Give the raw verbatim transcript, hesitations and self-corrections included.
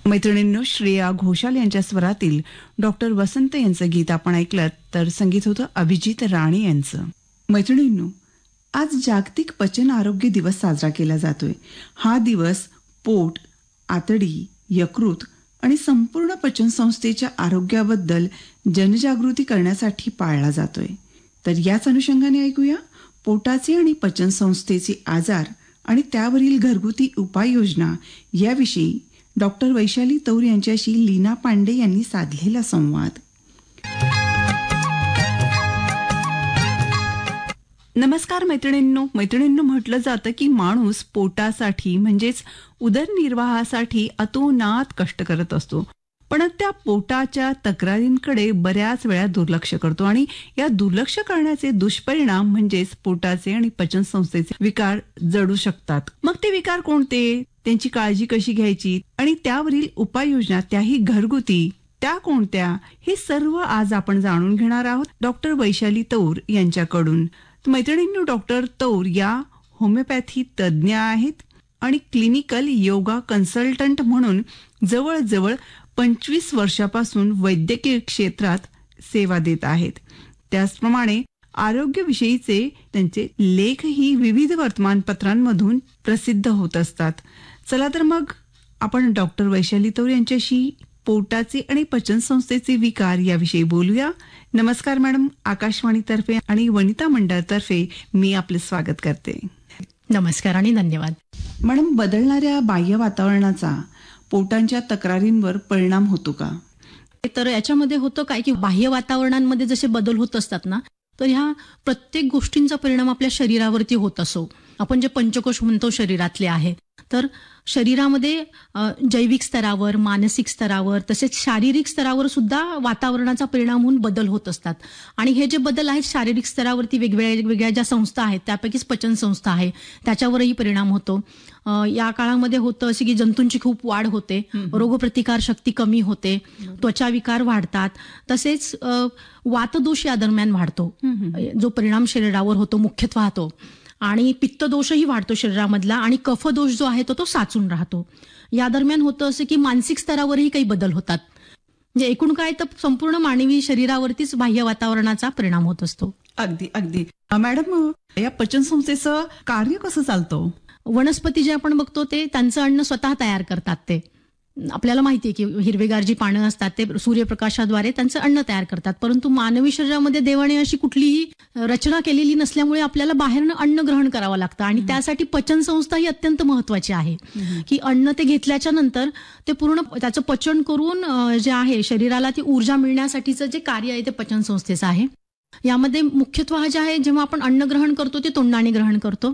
मैत्रिणींनो, श्रेया घोषाल यांच्या स्वरातील डॉक्टर वसंत यांचं गीत आपण ऐकलं, तर संगीत होतं अभिजित राणे यांचं. मैत्रिणींनो, आज जागतिक पचन आरोग्य दिवस साजरा केला जातोय. हा दिवस पोट, आतडी, यकृत आणि संपूर्ण पचन संस्थेच्या आरोग्याबद्दल जनजागृती करण्यासाठी पाळला जातोय. तर याच अनुषंगाने ऐकूया पोटाचे आणि पचन संस्थेचे आजार आणि त्यावरील घरगुती उपाययोजना याविषयी डॉक्टर वैशाली तौर यांच्याशी लीना पांडे यांनी साधलेला संवाद. नमस्कार मैत्रिणींनो. मैत्रिणींनो, म्हटलं जातं की माणूस पोटासाठी म्हणजेच उदरनिर्वाहासाठी अतोनात कष्ट करत असतो, पण त्या पोटाच्या तक्रारींकडे बऱ्याच वेळा दुर्लक्ष करतो आणि या दुर्लक्ष करण्याचे दुष्परिणाम म्हणजेच पोटाचे आणि पचन संस्थेचे विकार जडू शकतात. मग ते विकार कोणते, त्यांची काळजी कशी घ्यायची आणि त्यावरील उपाययोजना, त्याही घरगुती, त्या कोणत्या, हे सर्व आज आपण जाणून घेणार आहोत डॉक्टर वैशाली तौर यांच्याकडून. मैत्रिणींनो, डॉक्टर तौर या होमिओपॅथी तज्ज्ञ आहेत आणि क्लिनिकल योगा कन्सल्टंट म्हणून जवळजवळ पंचवीस वर्षापासून वैद्यकीय क्षेत्रात सेवा देत आहेत. त्याचप्रमाणे आरोग्यविषयीचे त्यांचे लेखही विविध वर्तमानपत्रांमधून प्रसिद्ध होत असतात. चला तर मग आपण डॉक्टर वैशाली तौर यांच्याशी पोटाचे आणि पचन संस्थेचे विकार याविषयी बोलूया. नमस्कार मॅडम. आकाशवाणीतर्फे आणि वनिता मंडळातर्फे मी आपले स्वागत करते. नमस्कार आणि धन्यवाद. मॅडम, बदलणाऱ्या बाह्य वातावरणाचा पोटांच्या तक्रारींवर परिणाम होतो का? तर याच्यामध्ये होतं काय की बाह्य वातावरणांमध्ये जसे बदल होत असतात ना, तर ह्या प्रत्येक गोष्टींचा परिणाम आपल्या शरीरावरती होत असो. आपण जे पंचकोश म्हणतो शरीरातले आहे, तर शरीरामध्ये जैविक स्तरावर, मानसिक स्तरावर, तसेच शारीरिक स्तरावर सुद्धा वातावरणाचा परिणाम होऊन बदल होत असतात. आणि हे जे बदल आहेत शारीरिक स्तरावरती वेगवेगळ्या वेगवेगळ्या ज्या संस्था आहेत त्यापैकीच पचन संस्था आहे, त्याच्यावरही परिणाम होतो. या काळामध्ये होतं असे की जंतूंची खूप वाढ होते, रोगप्रतिकार शक्ती कमी होते, त्वचाविकार वाढतात, तसेच वातदोष या दरम्यान वाढतो, जो परिणाम शरीरावर होतो मुख्यत्वे तो. आणि पित्तदोषही वाढतो शरीरामधला आणि कफदोष जो आहे तो तो साचून राहतो. या दरम्यान होतं असं की मानसिक स्तरावरही काही बदल होतात. म्हणजे एकूण काय तर संपूर्ण मानवी शरीरावरतीच बाह्य वातावरणाचा परिणाम होत असतो. अगदी अगदी. मॅडम, या पचन संस्थेचं कार्य कसं चालतं? वनस्पती जे आपण बघतो ते त्यांचं अन्न स्वतः तयार करतात. ते आपल्याला माहिती आहे की हिरवेगार जी पानं असतात ते सूर्यप्रकाशाद्वारे त्यांचं अन्न तयार करतात. परंतु मानवी शरीरामध्ये देवाने अशी कुठलीही रचना केलेली नसल्यामुळे आपल्याला बाहेरनं अन्न ग्रहण करावं लागतं आणि त्यासाठी पचन संस्था ही अत्यंत महत्वाची आहे. की अन्न ते घेतल्याच्या नंतर ते पूर्ण त्याचं पचन करून जे आहे शरीराला ती ऊर्जा मिळण्यासाठीचं जे कार्य आहे ते पचन संस्थेचं आहे. यामध्ये मुख्यत्वे जे आहे, जेव्हा आपण अन्न ग्रहण करतो ते तोंडाने ग्रहण करतो